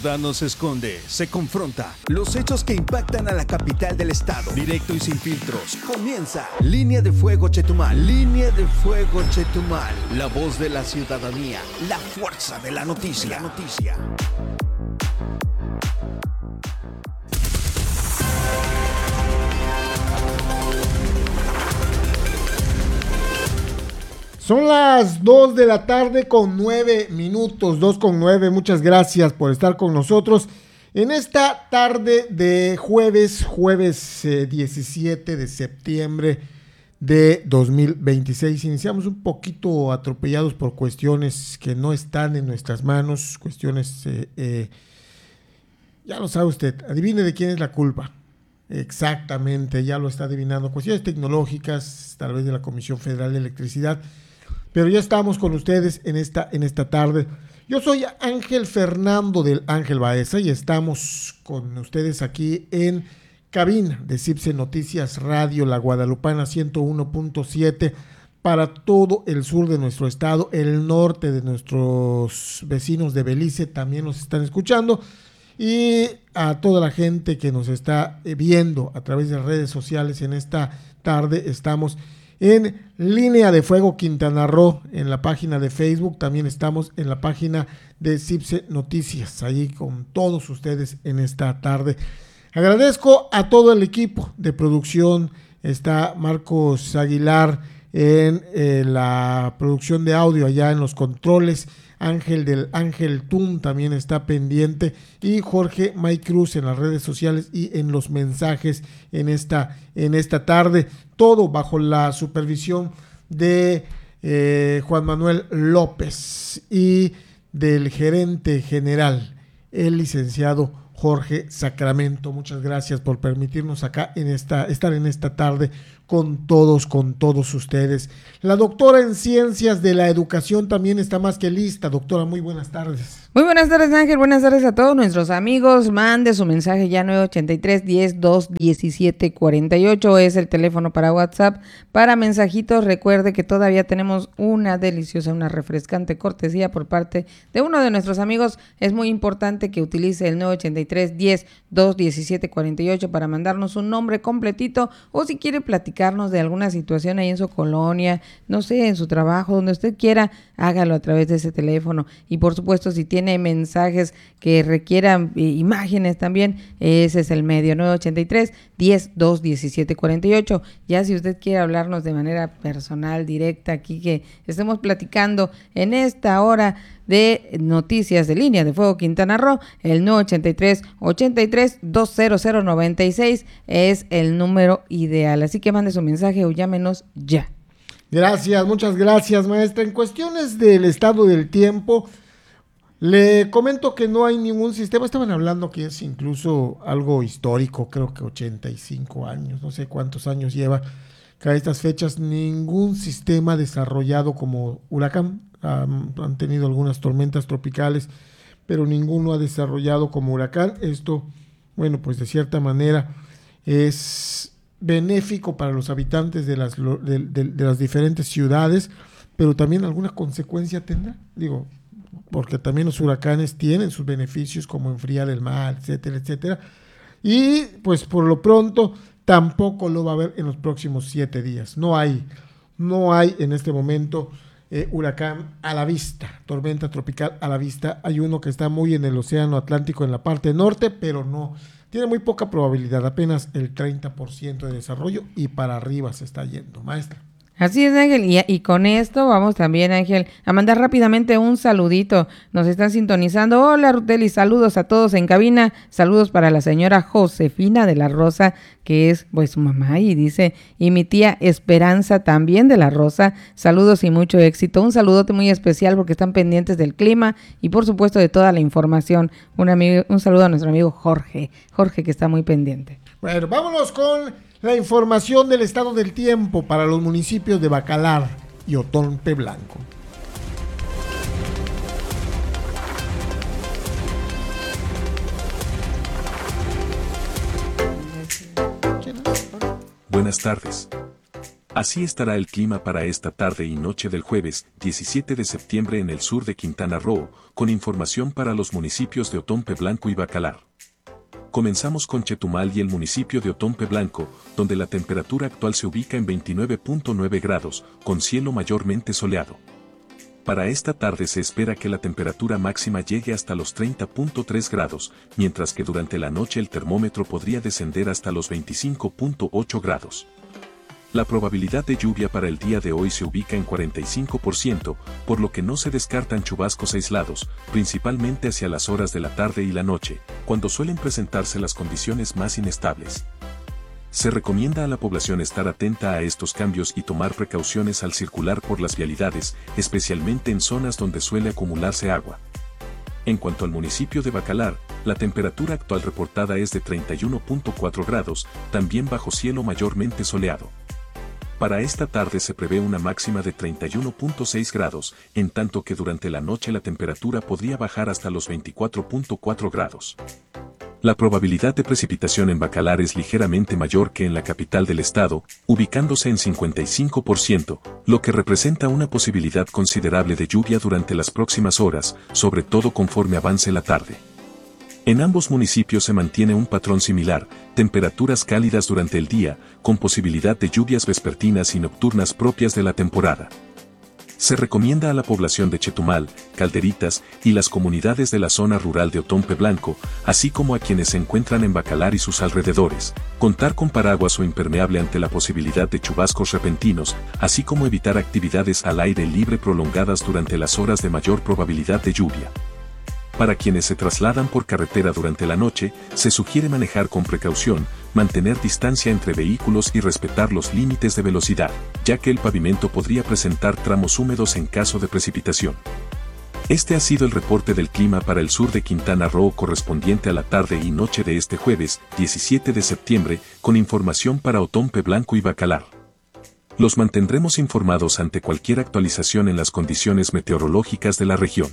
verdad no se esconde, se confronta. Los hechos que impactan a la capital del estado. Directo y sin filtros. Comienza Línea de Fuego Chetumal. Línea de Fuego Chetumal. La voz de la ciudadanía. La fuerza de la noticia. Son las 2 de la tarde con 9 minutos, 2:09. Muchas gracias por estar con nosotros en esta tarde de jueves 17 de septiembre de 2026. Iniciamos un poquito atropellados por cuestiones que no están en nuestras manos, cuestiones, ya lo sabe usted, adivine de quién es la culpa. Exactamente, ya lo está adivinando, cuestiones tecnológicas, tal vez de la Comisión Federal de Electricidad. Pero ya estamos con ustedes en esta tarde. Yo soy Ángel Fernando del Ángel Baeza y estamos con ustedes aquí en cabina de CIPSE Noticias Radio La Guadalupana 101.7 para todo el sur de nuestro estado, el norte de nuestros vecinos de Belice también nos están escuchando, y a toda la gente que nos está viendo a través de redes sociales en esta tarde. Estamos en Línea de Fuego Quintana Roo, en la página de Facebook, también estamos en la página de CIPSE Noticias, allí con todos ustedes en esta tarde. Agradezco a todo el equipo de producción, está Marcos Aguilar en la producción de audio, allá en los controles, Ángel del Ángel Tun también está pendiente, y Jorge May Cruz en las redes sociales y en los mensajes en esta tarde, todo bajo la supervisión de Juan Manuel López y del gerente general, el licenciado Jorge Sacramento. Muchas gracias por permitirnos acá estar en esta tarde con todos ustedes. La doctora en Ciencias de la Educación también está más que lista. Doctora, muy buenas tardes. Muy buenas tardes, Ángel. Buenas tardes a todos nuestros amigos. Mande su mensaje ya 983-10-2-17-48 es el teléfono para WhatsApp. Para mensajitos, recuerde que todavía tenemos una deliciosa, una refrescante cortesía por parte de uno de nuestros amigos. Es muy importante que utilice el 983-10-2-17-48 para mandarnos un nombre completito, o si quiere platicarnos de alguna situación ahí en su colonia, no sé, en su trabajo, donde usted quiera, hágalo a través de ese teléfono. Y por supuesto, si tiene mensajes que requieran imágenes también, ese es el medio, 983-10-2-17-48. Ya si usted quiere hablarnos de manera personal, directa, aquí que estemos platicando en esta hora de noticias de Línea de Fuego Quintana Roo, el 983-83-20096 es el número ideal. Así que mande su mensaje o llámenos ya. Gracias, muchas gracias, maestra. En cuestiones del estado del tiempo, le comento que no hay ningún sistema. Estaban hablando que es incluso algo histórico, creo que 85 años, no sé cuántos años lleva que a estas fechas ningún sistema desarrollado como huracán. Han tenido algunas tormentas tropicales, pero ninguno ha desarrollado como huracán. Esto, bueno, pues de cierta manera es benéfico para los habitantes de las diferentes ciudades, pero también alguna consecuencia tendrá, digo, porque también los huracanes tienen sus beneficios como enfriar el mar, etcétera, etcétera, y pues por lo pronto tampoco lo va a haber en los próximos 7 días. No hay en este momento huracán a la vista, tormenta tropical a la vista. Hay uno que está muy en el océano Atlántico en la parte norte, pero no, tiene muy poca probabilidad, apenas el 30% de desarrollo, y para arriba se está yendo, maestra. Así es, Ángel, y con esto vamos también, Ángel, a mandar rápidamente un saludito. Nos están sintonizando. Hola, Ruteli, saludos a todos en cabina. Saludos para la señora Josefina de la Rosa, que es pues su mamá, y dice, y mi tía Esperanza también de la Rosa. Saludos y mucho éxito. Un saludote muy especial porque están pendientes del clima y por supuesto de toda la información. Un saludo a nuestro amigo Jorge que está muy pendiente. Bueno, vámonos con la información del estado del tiempo para los municipios de Bacalar y Otompe Blanco. Buenas tardes. Así estará el clima para esta tarde y noche del jueves 17 de septiembre en el sur de Quintana Roo, con información para los municipios de Otompe Blanco y Bacalar. Comenzamos con Chetumal y el municipio de Otompe Blanco, donde la temperatura actual se ubica en 29.9 grados, con cielo mayormente soleado. Para esta tarde se espera que la temperatura máxima llegue hasta los 30.3 grados, mientras que durante la noche el termómetro podría descender hasta los 25.8 grados. La probabilidad de lluvia para el día de hoy se ubica en 45%, por lo que no se descartan chubascos aislados, principalmente hacia las horas de la tarde y la noche, cuando suelen presentarse las condiciones más inestables. Se recomienda a la población estar atenta a estos cambios y tomar precauciones al circular por las vialidades, especialmente en zonas donde suele acumularse agua. En cuanto al municipio de Bacalar, la temperatura actual reportada es de 31.4 grados, también bajo cielo mayormente soleado. Para esta tarde se prevé una máxima de 31.6 grados, en tanto que durante la noche la temperatura podría bajar hasta los 24.4 grados. La probabilidad de precipitación en Bacalar es ligeramente mayor que en la capital del estado, ubicándose en 55%, lo que representa una posibilidad considerable de lluvia durante las próximas horas, sobre todo conforme avance la tarde. En ambos municipios se mantiene un patrón similar, temperaturas cálidas durante el día, con posibilidad de lluvias vespertinas y nocturnas propias de la temporada. Se recomienda a la población de Chetumal, Calderitas y las comunidades de la zona rural de Otompe Blanco, así como a quienes se encuentran en Bacalar y sus alrededores, contar con paraguas o impermeable ante la posibilidad de chubascos repentinos, así como evitar actividades al aire libre prolongadas durante las horas de mayor probabilidad de lluvia. Para quienes se trasladan por carretera durante la noche, se sugiere manejar con precaución, mantener distancia entre vehículos y respetar los límites de velocidad, ya que el pavimento podría presentar tramos húmedos en caso de precipitación. Este ha sido el reporte del clima para el sur de Quintana Roo correspondiente a la tarde y noche de este jueves, 17 de septiembre, con información para Otompe Blanco y Bacalar. Los mantendremos informados ante cualquier actualización en las condiciones meteorológicas de la región.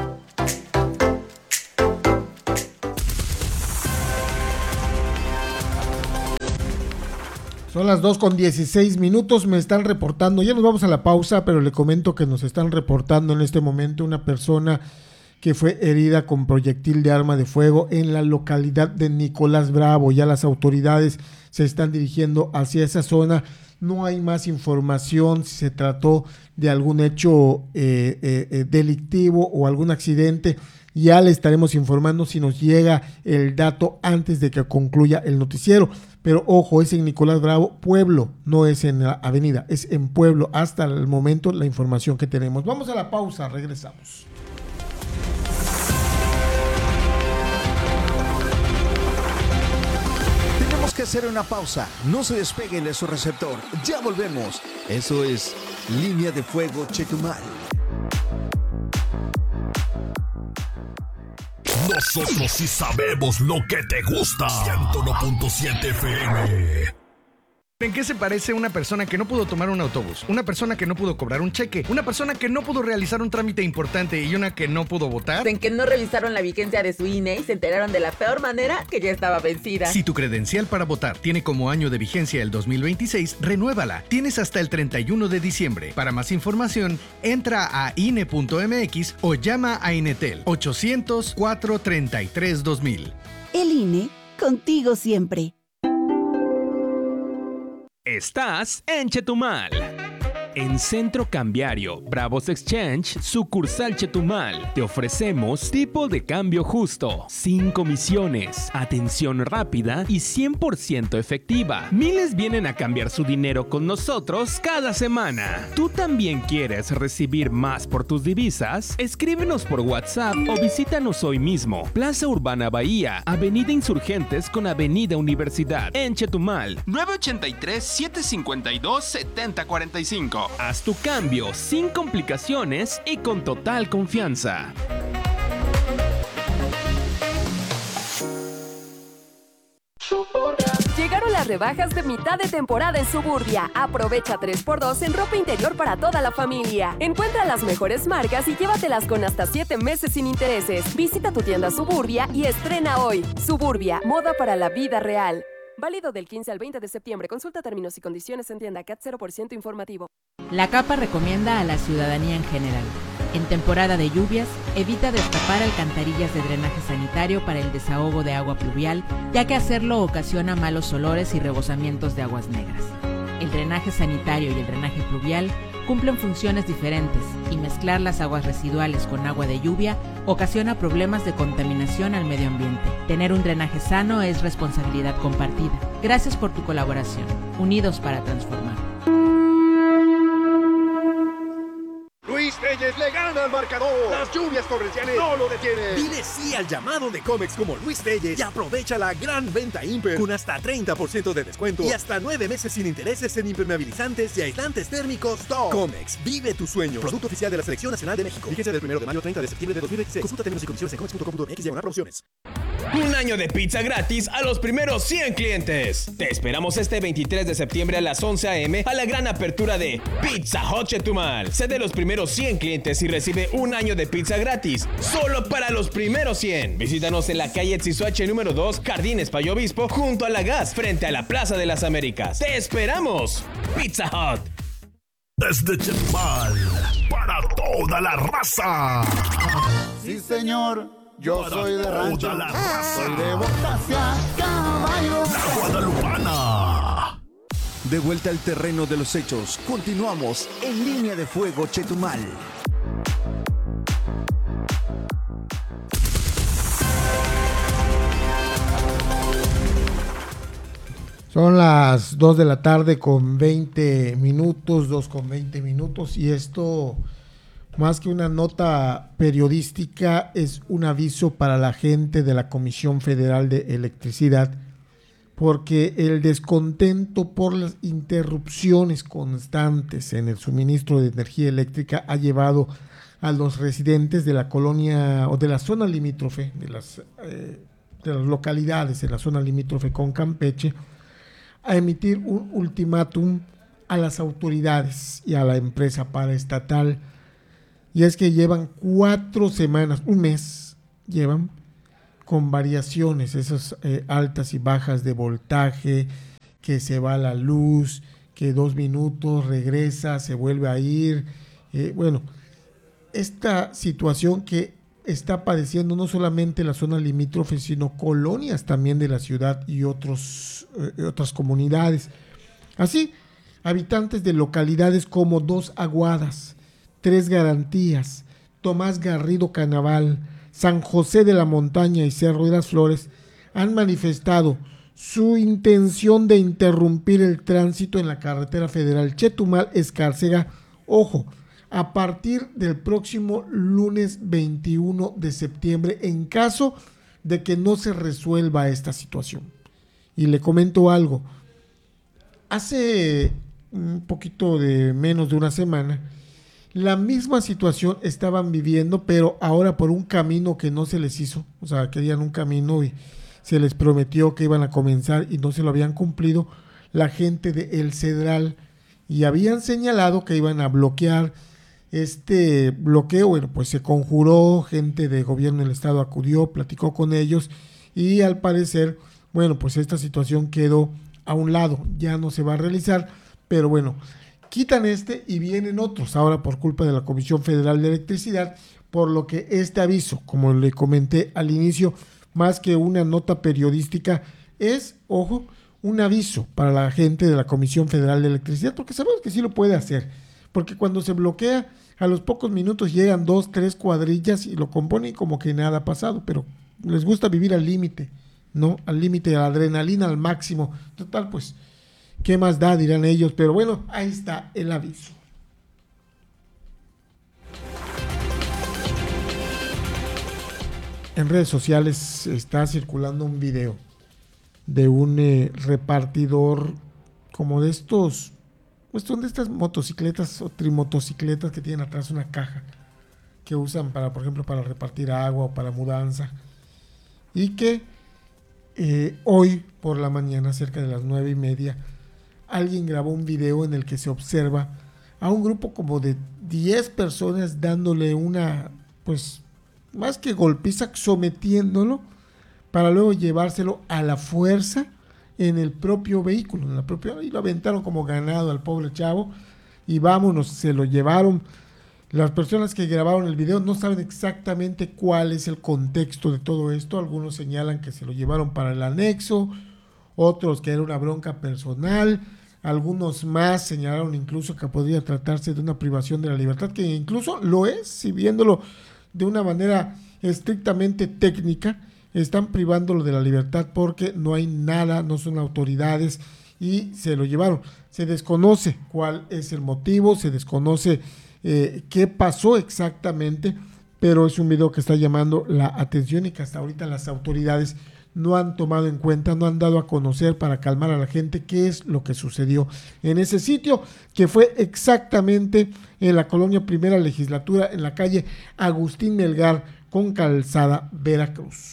Son las 2:16, me están reportando, ya nos vamos a la pausa, pero le comento que nos están reportando en este momento una persona que fue herida con proyectil de arma de fuego en la localidad de Nicolás Bravo. Ya las autoridades se están dirigiendo hacia esa zona. No hay más información si se trató de algún hecho delictivo o algún accidente. Ya le estaremos informando si nos llega el dato antes de que concluya el noticiero. Pero ojo, es en Nicolás Bravo, pueblo, no es en la avenida, es en pueblo. Hasta el momento la información que tenemos. Vamos a la pausa, regresamos. Tenemos que hacer una pausa. No se despeguen de su receptor. Ya volvemos. Eso es Línea de Fuego Chetumal. Nosotros sí sabemos lo que te gusta. 101.7 FM. ¿En qué se parece una persona que no pudo tomar un autobús? Una persona que no pudo cobrar un cheque, una persona que no pudo realizar un trámite importante y una que no pudo votar. En que no revisaron la vigencia de su INE y se enteraron de la peor manera que ya estaba vencida. Si tu credencial para votar tiene como año de vigencia el 2026, renuévala. Tienes hasta el 31 de diciembre. Para más información, entra a INE.mx o llama a Inetel 800-433-2000. El INE, contigo siempre. Estás en Chetumal. En Centro Cambiario Bravos Exchange, sucursal Chetumal, te ofrecemos tipo de cambio justo, sin comisiones, atención rápida y 100% efectiva. Miles vienen a cambiar su dinero con nosotros cada semana. ¿Tú también quieres recibir más por tus divisas? Escríbenos por WhatsApp o visítanos hoy mismo. Plaza Urbana Bahía, Avenida Insurgentes con Avenida Universidad, en Chetumal, 983-752-7045. Haz tu cambio sin complicaciones y con total confianza. Llegaron las rebajas de mitad de temporada en Suburbia. Aprovecha 3x2 en ropa interior para toda la familia. Encuentra las mejores marcas y llévatelas con hasta 7 meses sin intereses. Visita tu tienda Suburbia y estrena hoy. Suburbia, moda para la vida real. Válido del 15 al 20 de septiembre. Consulta términos y condiciones en tienda CAT 0% informativo. La CAPA recomienda a la ciudadanía en general: en temporada de lluvias, evita destapar alcantarillas de drenaje sanitario para el desahogo de agua pluvial, ya que hacerlo ocasiona malos olores y rebosamientos de aguas negras. El drenaje sanitario y el drenaje pluvial cumplen funciones diferentes y mezclar las aguas residuales con agua de lluvia ocasiona problemas de contaminación al medio ambiente. Tener un drenaje sano es responsabilidad compartida. Gracias por tu colaboración. Unidos para transformar. Luis Reyes le gana al marcador. Las lluvias torrenciales no lo detienen. Dile sí al llamado de Comex como Luis Reyes y aprovecha la gran venta Imper con hasta 30% de descuento y hasta 9 meses sin intereses en impermeabilizantes y aislantes térmicos top. Comex, vive tu sueño. Producto oficial de la Selección Nacional de México. Vigencia del 1 de mayo 30 de septiembre de 2026. Consulta términos y condiciones en comex.com.mx/promociones. Un año de pizza gratis a los primeros 100 clientes. Te esperamos este 23 de septiembre a las 11 a.m. a la gran apertura de Pizza Hut Chetumal. Sé de los primeros 100 clientes y recibe un año de pizza gratis. Solo para los primeros 100. Visítanos en la calle Tzizuache número 2, Jardines Payo Obispo, junto a la Gas, frente a la Plaza de las Américas. ¡Te esperamos! Pizza Hut. Desde Chetumal, para toda la raza. Sí, señor. Yo para soy de rancho, la raza. soy de Bocacia, caballo. La Guadalupana. De vuelta al terreno de los hechos, continuamos en Línea de Fuego Chetumal. Son las 2 de la tarde con 20 minutos, 2 con 20 minutos, y esto, más que una nota periodística, es un aviso para la gente de la Comisión Federal de Electricidad, porque el descontento por las interrupciones constantes en el suministro de energía eléctrica ha llevado a los residentes de la colonia o de la zona limítrofe, de las localidades de la zona limítrofe con Campeche, a emitir un ultimátum a las autoridades y a la empresa paraestatal. Y es que llevan 4 semanas, un mes, llevan con variaciones, esas altas y bajas de voltaje, que se va la luz, que 2 minutos regresa, se vuelve a ir. Bueno, esta situación que está padeciendo no solamente la zona limítrofe, sino colonias también de la ciudad y otras comunidades. Así, habitantes de localidades como Dos Aguadas, Tres Garantías, Tomás Garrido Canaval, San José de la Montaña y Cerro de las Flores han manifestado su intención de interrumpir el tránsito en la carretera federal Chetumal-Escárcega, ojo, a partir del próximo lunes 21 de septiembre, en caso de que no se resuelva esta situación. Y le comento algo, hace un poquito de menos de una semana, la misma situación estaban viviendo, pero ahora por un camino que no se les hizo. O sea, querían un camino y se les prometió que iban a comenzar y no se lo habían cumplido la gente de El Cedral, y habían señalado que iban a bloquear este bloqueo. Bueno, pues se conjuró, gente de gobierno del estado acudió, platicó con ellos y al parecer, bueno, pues esta situación quedó a un lado, ya no se va a realizar, pero bueno, quitan y vienen otros ahora por culpa de la Comisión Federal de Electricidad, por lo que este aviso, como le comenté al inicio, más que una nota periodística, es, ojo, un aviso para la gente de la Comisión Federal de Electricidad, porque sabemos que sí lo puede hacer, porque cuando se bloquea, a los pocos minutos llegan 2, 3 cuadrillas y lo componen como que nada ha pasado, pero les gusta vivir al límite, ¿no? Al límite, a la adrenalina al máximo. Total, pues, ¿qué más da? Dirán ellos, pero bueno, ahí está el aviso. En redes sociales está circulando un video de un repartidor como de estos, pues son de estas motocicletas o trimotocicletas que tienen atrás una caja que usan para, por ejemplo, para repartir agua o para mudanza, y que hoy por la mañana, cerca de las 9:30, alguien grabó un video en el que se observa a un grupo como de 10 personas dándole una, pues, más que golpiza, sometiéndolo para luego llevárselo a la fuerza en el propio vehículo, y lo aventaron como ganado al pobre chavo, y vámonos, se lo llevaron. Las personas que grabaron el video no saben exactamente cuál es el contexto de todo esto. Algunos señalan que se lo llevaron para el anexo, otros que era una bronca personal, algunos más señalaron incluso que podría tratarse de una privación de la libertad, que incluso lo es, si viéndolo de una manera estrictamente técnica, están privándolo de la libertad porque no hay nada, no son autoridades y se lo llevaron. Se desconoce cuál es el motivo, se desconoce qué pasó exactamente, pero es un video que está llamando la atención y que hasta ahorita las autoridades no han tomado en cuenta, no han dado a conocer para calmar a la gente qué es lo que sucedió en ese sitio, que fue exactamente en la colonia Primera Legislatura, en la calle Agustín Melgar con Calzada, Veracruz.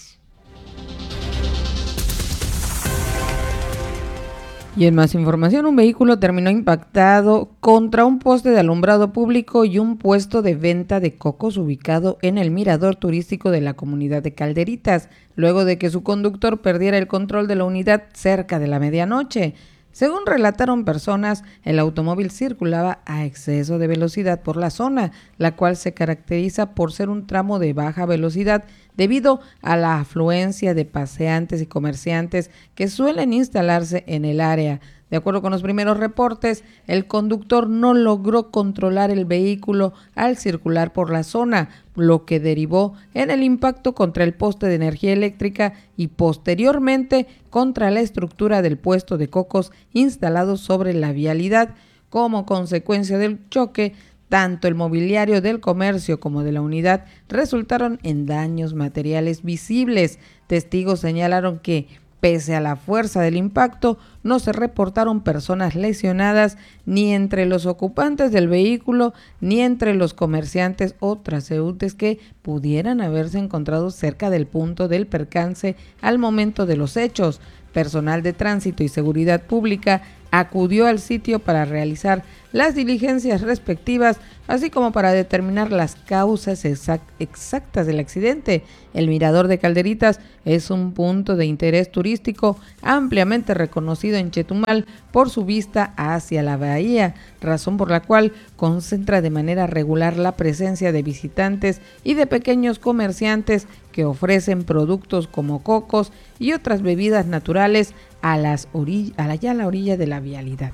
Y en más información, un vehículo terminó impactado contra un poste de alumbrado público y un puesto de venta de cocos ubicado en el mirador turístico de la comunidad de Calderitas, luego de que su conductor perdiera el control de la unidad cerca de la medianoche. Según relataron personas, el automóvil circulaba a exceso de velocidad por la zona, la cual se caracteriza por ser un tramo de baja velocidad debido a la afluencia de paseantes y comerciantes que suelen instalarse en el área. De acuerdo con los primeros reportes, el conductor no logró controlar el vehículo al circular por la zona, lo que derivó en el impacto contra el poste de energía eléctrica y posteriormente contra la estructura del puesto de cocos instalado sobre la vialidad. Como consecuencia del choque, tanto el mobiliario del comercio como de la unidad resultaron en daños materiales visibles. Testigos señalaron que, pese a la fuerza del impacto, no se reportaron personas lesionadas ni entre los ocupantes del vehículo ni entre los comerciantes o transeúntes que pudieran haberse encontrado cerca del punto del percance al momento de los hechos. Personal de tránsito y seguridad pública acudió al sitio para realizar las diligencias respectivas, así como para determinar las causas exactas del accidente. El Mirador de Calderitas es un punto de interés turístico ampliamente reconocido en Chetumal por su vista hacia la bahía, razón por la cual concentra de manera regular la presencia de visitantes y de pequeños comerciantes que ofrecen productos como cocos y otras bebidas naturales a la orilla de la vialidad.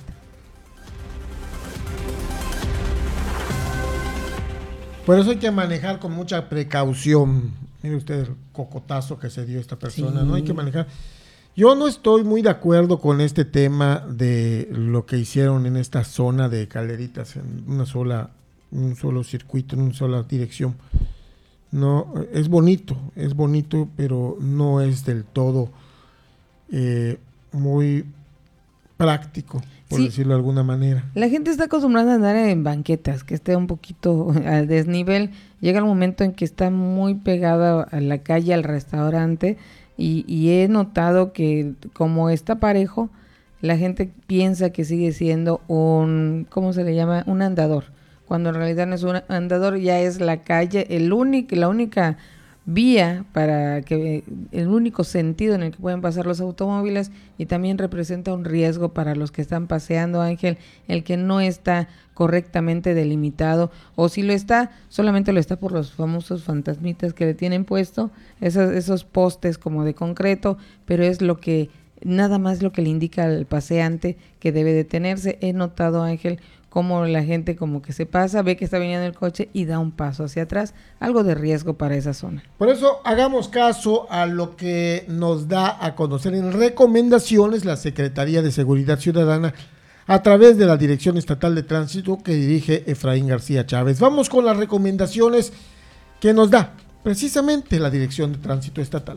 Por eso hay que manejar con mucha precaución. Mire usted el cocotazo que se dio esta persona, sí. No hay que manejar. Yo no estoy muy de acuerdo con este tema de lo que hicieron en esta zona de Calderitas, en un solo circuito, en una sola dirección. No, es bonito, pero no es del todo muy práctico, por decirlo de alguna manera. La gente está acostumbrada a andar en banquetas, que esté un poquito al desnivel. Llega el momento en que está muy pegada a la calle, al restaurante, y he notado que como está parejo, la gente piensa que sigue siendo un, ¿cómo se le llama? Un andador, cuando en realidad no es un andador, ya es la calle, la única vía para que, el único sentido en el que pueden pasar los automóviles, y también representa un riesgo para los que están paseando, Ángel, el que no está correctamente delimitado, o si lo está, solamente lo está por los famosos fantasmitas que le tienen puesto, esos postes como de concreto, pero es lo que, nada más lo que le indica al paseante que debe detenerse. He notado, Ángel, como la gente como que se pasa, ve que está viniendo el coche y da un paso hacia atrás, algo de riesgo para esa zona. Por eso hagamos caso a lo que nos da a conocer en recomendaciones la Secretaría de Seguridad Ciudadana a través de la Dirección Estatal de Tránsito que dirige Efraín García Chávez. Vamos con las recomendaciones que nos da precisamente la Dirección de Tránsito Estatal.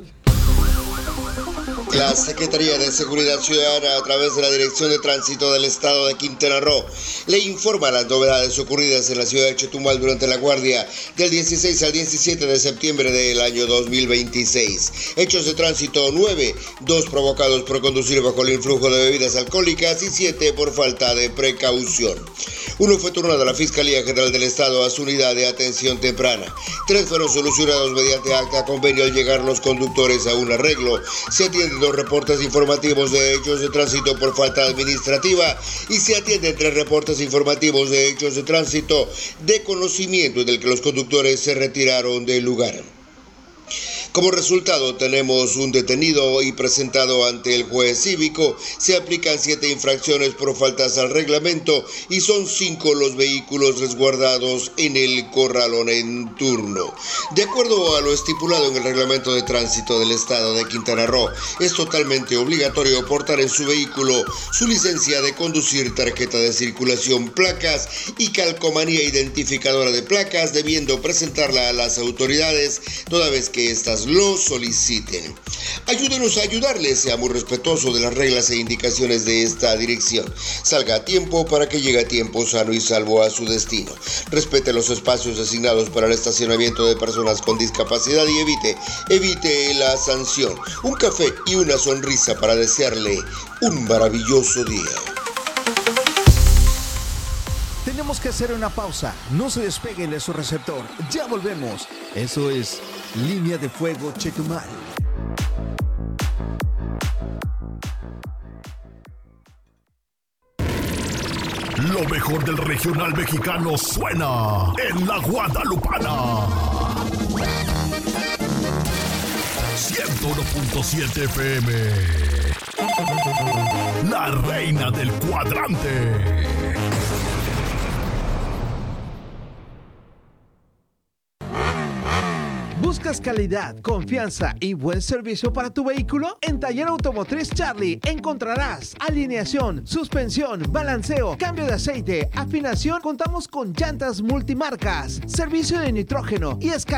La Secretaría de Seguridad Ciudadana, a través de la Dirección de Tránsito del Estado de Quintana Roo, le informa las novedades ocurridas en la ciudad de Chetumal durante la guardia del 16 al 17 de septiembre del año 2026. Hechos de tránsito 9, 2 provocados por conducir bajo el influjo de bebidas alcohólicas y 7 por falta de precaución. 1 fue turnado a la Fiscalía General del Estado a su unidad de atención temprana. 3 fueron solucionados mediante acta convenio al llegar los conductores a un arreglo. Se atienden recibido reportes informativos de hechos de tránsito por falta administrativa y se atienden 3 reportes informativos de hechos de tránsito de conocimiento del que los conductores se retiraron del lugar. Como resultado, tenemos un detenido y presentado ante el juez cívico. Se aplican 7 infracciones por faltas al reglamento y son 5 los vehículos resguardados en el corralón en turno. De acuerdo a lo estipulado en el reglamento de tránsito del estado de Quintana Roo, es totalmente obligatorio portar en su vehículo su licencia de conducir, tarjeta de circulación, placas y calcomanía identificadora de placas, debiendo presentarla a las autoridades toda vez que estas lo soliciten. Ayúdenos a ayudarles, sea muy respetuoso de las reglas e indicaciones de esta dirección. Salga a tiempo para que llegue a tiempo sano y salvo a su destino. Respete los espacios designados para el estacionamiento de personas con discapacidad y evite la sanción. Un café y una sonrisa para desearle un maravilloso día. Tenemos que hacer una pausa. No se despeguen de su receptor. Ya volvemos. Eso es Línea de Fuego Chetumal. Lo mejor del regional mexicano suena en la Guadalupana. 101.7 FM. La reina del cuadrante. ¿Buscas calidad, confianza y buen servicio para tu vehículo? En Taller Automotriz Charlie encontrarás alineación, suspensión, balanceo, cambio de aceite, afinación. Contamos con llantas multimarcas, servicio de nitrógeno y escalera.